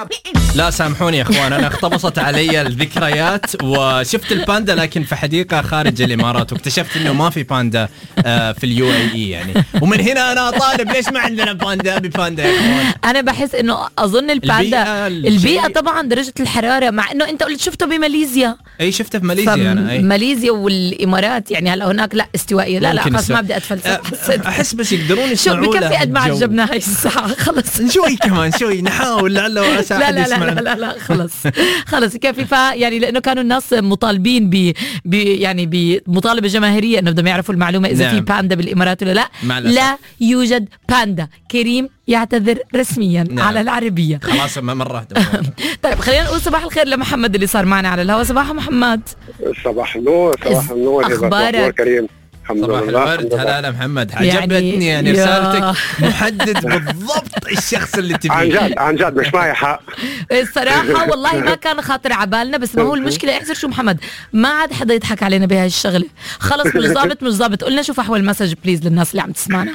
لا سامحوني يا اخوان، انا اختبصت علي الذكريات وشفت الباندا لكن في حديقه خارج الامارات، واكتشفت انه ما في باندا في اليو اي اي يعني. ومن هنا انا طالب ليش ما عندنا باندا يا اخوان؟ انا بحس انه اظن الباندا البيئه طبعا درجه الحراره، مع انه انت قلت شفته بماليزيا. اي شفته في ماليزيا انا. ماليزيا والامارات يعني هلا هناك لا استوائيه، لا خلاص ما بدي اتفلسف. احس بس يقدرون يسمعوا. شو بكفي قد ما عجبنا هاي الساعه، خلص شوي كمان شوي نحاول لعله وعسى احد يسمعنا. لا خلص كافي. يعني لانه كانوا الناس مطالبين يعني بمطالبه جماهيريه انه بدهم يعرفوا المعلومه اذا في باندا بالامارات ولا لا. لا يوجد باندا. كريم يعتذر رسميا على العربيه. خلاص مره. طيب خلينا نقول صباح الخير لمحمد اللي صار معنا على الهواء. صباح محمد. صباح النور. اخبارك كريم؟ الحمد لله. هلا محمد، عجبتني يعني رسالتك. محدد بالضبط الشخص اللي تبيه. عن جد مش معي حق الصراحه والله ما كان خاطر عبالنا، بس ما هو المشكله احسر شو محمد، ما عاد حدا يضحك علينا بهاي الشغله. خلص مش ظابط. قلنا شو فحوى المسج بليز للناس اللي عم تسمعنا.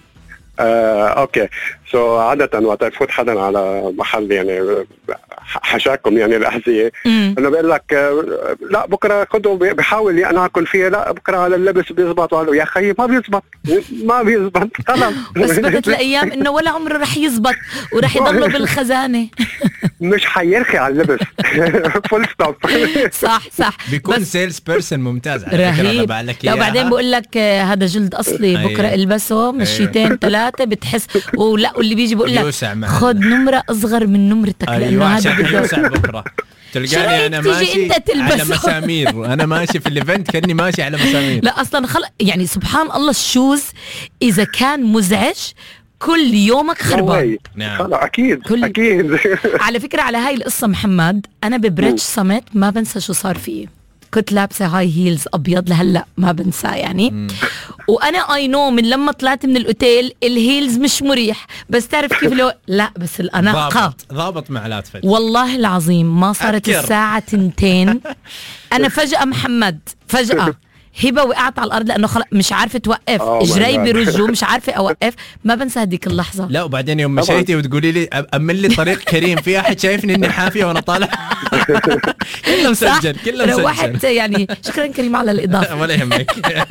اوكي عادة وقت يفوت حدا على محل يعني حشاكم يعني الأحذية انه بيقول لك لا بكره خذوا، بحاول ناكل فيه، لا بكره على اللبس بيزبط. وقالوا يا خيي ما بيزبط خلص. اثبتت الايام انه ولا عمره رح يزبط وراح يضلوا بالخزانه. مش حيرخي على اللبس. فول ستوب. صح بيكون سيلز بيرسون ممتاز على رهيب. لا بعدين بقول لك هذا جلد اصلي، بكره البسه مشيتين 3 بتحس. ولا واللي بيجي بقول لك خذ نمره اصغر من نمرتك لانه هذا يوسع بكره. تلقاني انا ماشي على مسامير، انا ماشي في الايفنت كاني ماشي على مسامير. لا اصلا يعني سبحان الله الشوز اذا كان مزعج كل يومك خربان. نعم اكيد. على فكره على هاي القصه محمد، انا ببريتش صمت ما بنسى شو صار فيه. كنت لابسه هاي هيلز ابيض لهلا ما بنساه يعني. وانا اي نو من لما طلعت من الاوتيل الهيلز مش مريح، بس تعرف كيف لو لا بس الاناقه ضابط مع لاتفت. والله العظيم ما صارت الساعه 2 انا فجاه محمد هبه وقعت على الارض لانه مش عارفه توقف، اجري برجو مش عارفه اوقف. ما بنسى هذيك اللحظه. لا وبعدين يوم مشيتي وتقولي لي امن لي طريق كريم، في احد شايفني اني حافيه وانا طالع. كله مسجل. روحت يعني. شكرا كريم على الاضافه. ولا يهمك.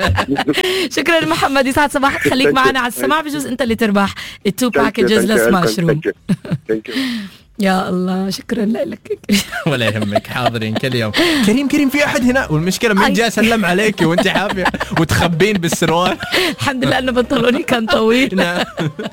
شكرا محمد، يسعد صباحك. خليك معنا على السماع، بجوز انت اللي تربح التو باكجز لسماش روم. يا الله شكرا لك. ولا يهمك، حاضرين كل يوم. كريم في احد هنا، والمشكله من جاء سلم عليك وانت حافيه وتخبين بالسروال. الحمد لله انه بنطلوني كان طويل.